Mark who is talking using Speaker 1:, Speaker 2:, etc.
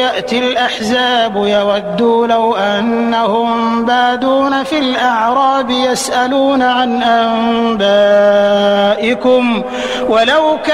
Speaker 1: يأتي الأحزاب يودوا لو أنهم بادون في الأعراب يسألون عن أنبائكم ولو